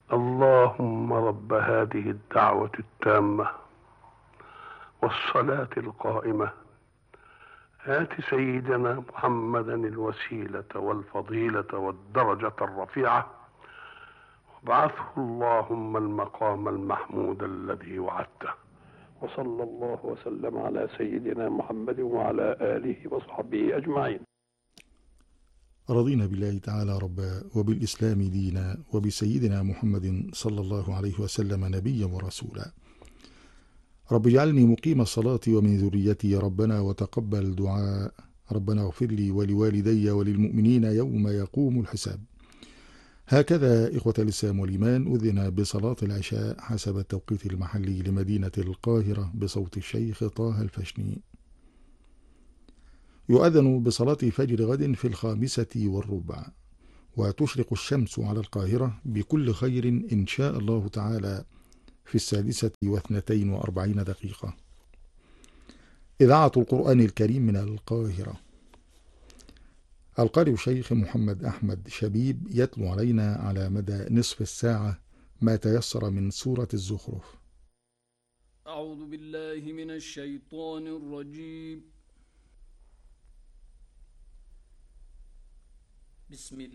اللهم رب هذه الدعوة التامة والصلاة القائمة، آت سيدنا محمدا الوسيلة والفضيلة والدرجة الرفيعة، وابعثه اللهم المقام المحمود الذي وعدته. وصلى الله وسلم على سيدنا محمد وعلى آله وصحبه أجمعين. رضينا بالله تعالى ربا، وبالإسلام دينا، وبسيدنا محمد صلى الله عليه وسلم نبيا ورسولا. رب اجعلني مقيم الصلاة ومن ذريتي ربنا وتقبل دعاء. ربنا اغفر لي ولوالدي وللمؤمنين يوم يقوم الحساب. هكذا إخوة الإسلام والإيمان أذن بصلاة العشاء حسب التوقيت المحلي لمدينة القاهرة بصوت الشيخ طه الفشني. يؤذن بصلاة فجر غد في 5:15، وتشرق الشمس على القاهرة بكل خير إن شاء الله تعالى في 6:42. إذاعة القرآن الكريم من القاهرة. القارئ الشيخ محمد أحمد شبيب يتلو علينا على مدى نصف الساعة ما تيسر من سورة الزخرف. أعوذ بالله من الشيطان الرجيم. بسم الله